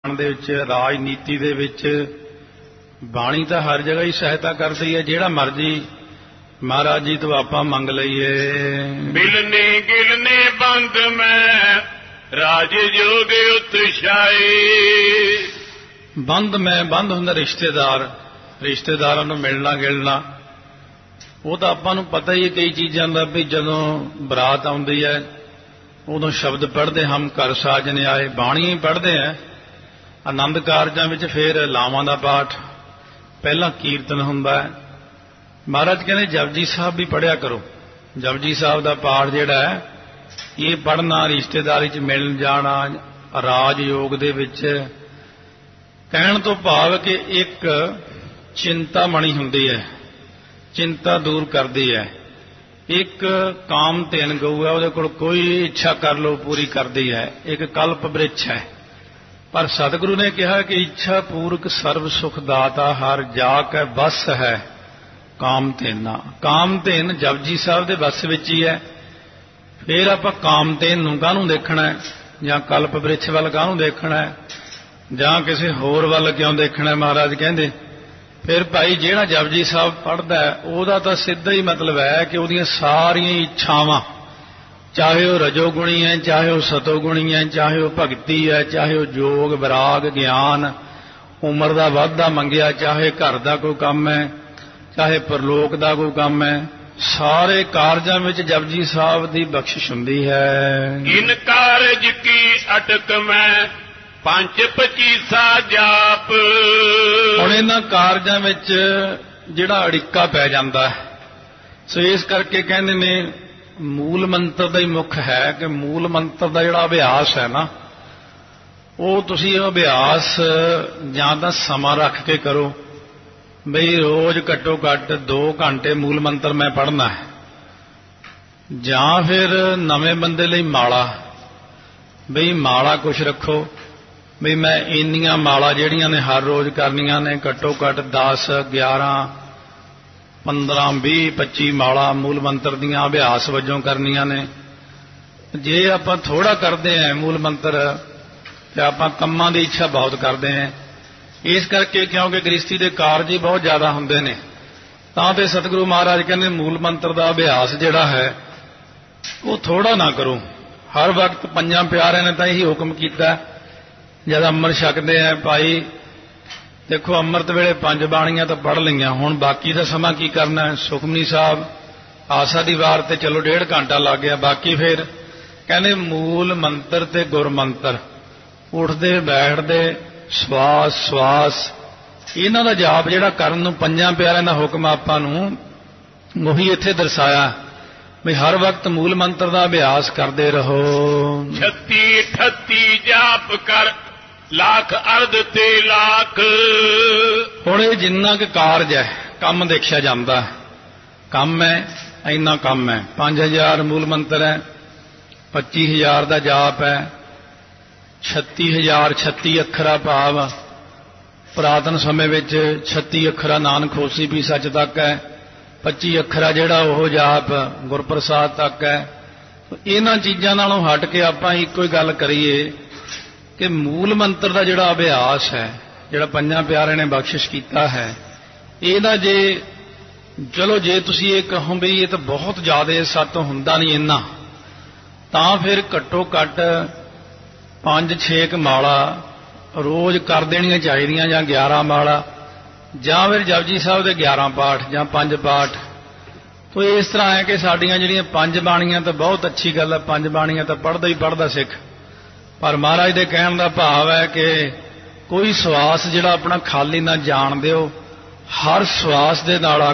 ਦੇ ਵਿੱਚ ਰਾਜਨੀਤੀ ਦੇ ਵਿੱਚ ਬਾਣੀ ਤਾਂ ਹਰ ਜਗ੍ਹਾ ਹੀ ਸਹਾਇਤਾ ਕਰਦੀ ਹੈ। ਜਿਹੜਾ ਮਰਜੀ ਮਹਾਰਾਜ ਜੀ ਤੋਂ ਆਪਾਂ ਮੰਗ ਲਈਏ। ਮਿਲਨੇ ਗਿਲਨੇ ਬੰਦ ਮੈਂ ਰਾਜ ਜੋਗ ਉਤਸ਼ਾਏ। ਬੰਦ ਮੈਂ ਬੰਦ ਹੁੰਦਾ ਰਿਸ਼ਤੇਦਾਰ, ਰਿਸ਼ਤੇਦਾਰਾਂ ਨੂੰ ਮਿਲਣਾ ਗਿਲਣਾ। ਉਹ ਤਾਂ ਆਪਾਂ ਨੂੰ ਪਤਾ ਹੀ ਹੈ ਕਈ ਚੀਜ਼ਾਂ ਦਾ ਵੀ ਜਦੋਂ ਬਰਾਤ ਆਉਂਦੀ ਹੈ ਉਦੋਂ ਸ਼ਬਦ ਪੜ੍ਹਦੇ ਹਮ ਘਰ ਸਾਜਨੇ ਆਏ, ਬਾਣੀ ਹੀ ਪੜ੍ਹਦੇ ਹੈ। ਆਨੰਦ ਕਾਰਜਾਂ ਵਿੱਚ ਫਿਰ ਲਾਵਾਂ ਦਾ ਪਾਠ, ਪਹਿਲਾਂ ਕੀਰਤਨ ਹੁੰਦਾ ਹੈ। ਮਹਾਰਾਜ ਕਹਿੰਦੇ ਜਪਜੀ ਸਾਹਿਬ ਵੀ ਪੜ੍ਹਿਆ ਕਰੋ। ਜਪਜੀ ਸਾਹਿਬ ਦਾ ਪਾਠ ਜਿਹੜਾ ਹੈ ਇਹ ਪੜ੍ਹਨਾ, ਰਿਸ਼ਤੇਦਾਰੀ 'ਚ ਮਿਲਣ ਜਾਣਾ, ਰਾਜ ਯੋਗ ਦੇ ਵਿੱਚ। ਕਹਿਣ ਤੋਂ ਭਾਵ ਕਿ ਇੱਕ ਚਿੰਤਾਮਣੀ ਹੁੰਦੀ ਹੈ, ਚਿੰਤਾ ਦੂਰ ਕਰਦੀ ਹੈ। ਇੱਕ ਕਾਮ ਧੇਨ ਗਊ ਹੈ, ਉਹਦੇ ਕੋਲ ਕੋਈ ਇੱਛਾ ਕਰ ਲਓ ਪੂਰੀ ਕਰਦੀ ਹੈ। ਇੱਕ ਕਲਪ ਬ੍ਰਿਛ ਹੈ। ਪਰ ਸਤਿਗੁਰੂ ਨੇ ਕਿਹਾ ਕਿ ਇੱਛਾ ਪੂਰਕ ਸਰਬ ਸੁਖ ਦਾਤਾ ਹਰ ਜਾ ਕੇ ਬਸ ਹੈ ਕਾਮ ਧੇਨਾ। ਕਾਮ ਧੇਨ ਜਪਜੀ ਸਾਹਿਬ ਦੇ ਬਸ ਵਿੱਚ ਹੀ ਹੈ। ਫਿਰ ਆਪਾਂ ਕਾਮ ਧੇਨ ਨੂੰ ਕਾਹਨੂੰ ਦੇਖਣਾ ਹੈ, ਜਾਂ ਕਲਪ ਬ੍ਰਿਛ ਵੱਲ ਕਾਹਨੂੰ ਦੇਖਣਾ ਹੈ, ਜਾਂ ਕਿਸੇ ਹੋਰ ਵੱਲ ਕਿਉਂ ਦੇਖਣਾ ਹੈ। ਮਹਾਰਾਜ ਕਹਿੰਦੇ ਫਿਰ ਭਾਈ ਜਿਹੜਾ ਜਪਜੀ ਸਾਹਿਬ ਪੜ੍ਹਦਾ ਉਹਦਾ ਤਾਂ ਸਿੱਧਾ ਹੀ ਮਤਲਬ ਹੈ ਕਿ ਉਹਦੀਆਂ ਸਾਰੀਆਂ ਇੱਛਾਵਾਂ, ਚਾਹੇ ਉਹ ਰਜੋਗੁਣੀ ਹੈ, ਚਾਹੇ ਉਹ ਸਤੋਗੁਣੀ ਹੈ, ਚਾਹੇ ਉਹ ਭਗਤੀ ਹੈ, ਚਾਹੇ ਉਹ ਜੋਗ ਵਿਰਾਗ ਗਿਆਨ, ਉਮਰ ਦਾ ਵਾਧਾ ਮੰਗਿਆ, ਚਾਹੇ ਘਰ ਦਾ ਕੋਈ ਕੰਮ ਹੈ, ਚਾਹੇ ਪਰਲੋਕ ਦਾ ਕੋਈ ਕੰਮ ਹੈ, ਸਾਰੇ ਕਾਰਜਾਂ ਵਿੱਚ ਜਪਜੀ ਸਾਹਿਬ ਦੀ ਬਖਸ਼ਿਸ਼ ਹੁੰਦੀ ਹੈ। ਇਨ ਕਾਰਜ ਕੀ ਅਟਕ ਮੈਂ ਪੰਜ ਪਚੀਸਾ ਜਾਪ। ਹੁਣ ਇਹਨਾਂ ਕਾਰਜਾਂ ਵਿੱਚ ਜਿਹੜਾ ਅੜਿੱਕਾ ਪੈ ਜਾਂਦਾ ਹੈ, ਸੋ ਇਸ ਕਰਕੇ ਕਹਿੰਦੇ ਨੇ ਮੂਲ ਮੰਤਰ ਦਾ ਹੀ ਮੁੱਖ ਹੈ ਕਿ ਮੂਲ ਮੰਤਰ ਦਾ ਜਿਹੜਾ ਅਭਿਆਸ ਹੈ ਨਾ, ਉਹ ਤੁਸੀਂ ਅਭਿਆਸ ਜਾਂ ਤਾਂ ਸਮਾਂ ਰੱਖ ਕੇ ਕਰੋ, ਬਈ ਰੋਜ਼ ਘੱਟੋ ਘੱਟ 2 ਘੰਟੇ ਮੂਲ ਮੰਤਰ ਮੈਂ ਪੜ੍ਹਨਾ ਹੈ। ਜਾਂ ਫਿਰ ਨਵੇਂ ਬੰਦੇ ਲਈ ਮਾਲਾ, ਬਈ ਮਾਲਾ ਕੁਛ ਰੱਖੋ, ਬਈ ਮੈਂ ਇੰਨੀਆਂ ਮਾਲਾ ਜਿਹੜੀਆਂ ਨੇ ਹਰ ਰੋਜ਼ ਕਰਨੀਆਂ ਨੇ, ਘੱਟੋ ਘੱਟ 10 11 15 20 25 ਮਾਲਾ ਮੂਲ ਮੰਤਰ ਦੀਆਂ ਅਭਿਆਸ ਵਜੋਂ ਕਰਨੀਆਂ ਨੇ। ਜੇ ਆਪਾਂ ਥੋੜਾ ਕਰਦੇ ਹਾਂ ਮੂਲ ਮੰਤਰ ਤੇ ਆਪਾਂ ਕੰਮਾਂ ਦੀ ਇੱਛਾ ਬਹੁਤ ਕਰਦੇ ਹਾਂ। ਇਸ ਕਰਕੇ ਕਿਉਂਕਿ ਗ੍ਰਸਤੀ ਦੇ ਕਾਰਜ ਹੀ ਬਹੁਤ ਜ਼ਿਆਦਾ ਹੁੰਦੇ ਨੇ, ਤਾਂ ਤੇ ਸਤਿਗੁਰੂ ਮਹਾਰਾਜ ਕਹਿੰਦੇ ਮੂਲ ਮੰਤਰ ਦਾ ਅਭਿਆਸ ਜਿਹੜਾ ਹੈ ਉਹ ਥੋੜਾ ਨਾ ਕਰੋ। ਹਰ ਵਕਤ ਪੰਜਾਂ ਪਿਆਰਿਆਂ ਨੇ ਤਾਂ ਇਹੀ ਹੁਕਮ ਕੀਤਾ ਜਦ ਅੰਮ੍ਰਿਤ ਛਕਦੇ ਆ, ਭਾਈ ਦੇਖੋ ਅੰਮ੍ਰਿਤ ਵੇਲੇ 5 ਬਾਣੀਆਂ ਤਾਂ ਪੜ੍ਹ ਲਈਆਂ, ਹੁਣ ਬਾਕੀ ਦਾ ਸਮਾਂ ਕੀ ਕਰਨਾ ਹੈ। ਸੁਖਮਨੀ ਸਾਹਿਬ ਆਸਾ ਦੀ ਵਾਰ ਤੇ ਚਲੋ 1.5 ਘੰਟਾ ਲੱਗ ਗਿਆ, ਬਾਕੀ ਫਿਰ ਕਹਿੰਦੇ ਮੂਲ ਮੰਤਰ ਤੇ ਗੁਰ ਮੰਤਰ, ਉੱਠਦੇ ਬੈਠਦੇ ਸਵਾਸ ਸਵਾਸ, ਇਹਨਾਂ ਦਾ ਜਾਪ ਜਿਹੜਾ ਕਰਨ ਨੂੰ ਪੰਜਾਂ ਪਿਆਰਿਆਂ ਦਾ ਹੁਕਮ ਆਪਾਂ ਨੂੰ ਉਹੀ ਇੱਥੇ ਦਰਸਾਇਆ ਵੀ ਹਰ ਵਕਤ ਮੂਲ ਮੰਤਰ ਦਾ ਅਭਿਆਸ ਕਰਦੇ ਰਹੋ। 36 38 ਜਾਪ ਕਰ ਲੱਖ ਅਰਧ ਤੇ ਲੱਖ। ਹੁਣ ਇਹ ਜਿੰਨਾ ਕੁ ਕਾਰਜ ਹੈ ਕੰਮ ਦੇਖਿਆ ਜਾਂਦਾ, ਕੰਮ ਹੈ ਇੰਨਾ ਕੰਮ ਹੈ। 5000 ਮੂਲ ਮੰਤਰ ਹੈ, 25000 ਦਾ ਜਾਪ ਹੈ, 36000 36 ਅੱਖਰਾ ਭਾਵ ਪੁਰਾਤਨ ਸਮੇਂ ਵਿੱਚ 36 ਅੱਖਰਾ ਨਾਨਕ ਹੋਸੀ ਵੀ ਸੱਚ ਤੱਕ ਹੈ, 25 ਅੱਖਰਾ ਜਿਹੜਾ ਉਹ ਜਾਪ ਗੁਰਪ੍ਰਸਾਦ ਤੱਕ ਹੈ। ਇਹਨਾਂ ਚੀਜ਼ਾਂ ਨਾਲੋਂ ਹਟ ਕੇ ਆਪਾਂ ਇੱਕੋ ਹੀ ਗੱਲ ਕਰੀਏ ਕਿ ਮੂਲ ਮੰਤਰ ਦਾ ਜਿਹੜਾ ਅਭਿਆਸ ਹੈ, ਜਿਹੜਾ ਪੰਜਾਂ ਪਿਆਰਿਆਂ ਨੇ ਬਖਸ਼ਿਸ਼ ਕੀਤਾ ਹੈ, ਇਹਦਾ ਜੇ ਚਲੋ ਜੇ ਤੁਸੀਂ ਇਹ ਕਹੋ ਵੀ ਇਹ ਤਾਂ ਬਹੁਤ ਜ਼ਿਆਦਾ ਸਾਤੋਂ ਹੁੰਦਾ ਨਹੀਂ ਇੰਨਾ, ਤਾਂ ਫਿਰ ਘੱਟੋ ਘੱਟ 5-6 ਮਾਲਾ ਰੋਜ਼ ਕਰ ਦੇਣੀਆਂ ਚਾਹੀਦੀਆਂ, ਜਾਂ 11 ਮਾਲਾ, ਜਾਂ ਫਿਰ ਜਪਜੀ ਸਾਹਿਬ ਦੇ 11 ਪਾਠ ਜਾਂ 5 ਪਾਠ। ਤੋ ਇਸ ਤਰ੍ਹਾਂ ਹੈ ਕਿ ਸਾਡੀਆਂ ਜਿਹੜੀਆਂ 5 ਬਾਣੀਆਂ ਤਾਂ ਬਹੁਤ ਅੱਛੀ ਗੱਲ ਹੈ, 5 ਬਾਣੀਆਂ ਤਾਂ ਪੜ੍ਹਦਾ ਹੀ ਪੜ੍ਹਦਾ ਸਿੱਖ, ਪਰ ਮਹਾਰਾਜ ਦੇ ਕਹਿਣ ਦਾ ਭਾਵ ਹੈ ਕਿ ਕੋਈ ਸਵਾਸ ਜਿਹੜਾ ਆਪਣਾ ਖਾਲੀ ਨਾ ਜਾਣ ਦਿਓ, ਹਰ ਸਵਾਸ ਦੇ ਨਾਲ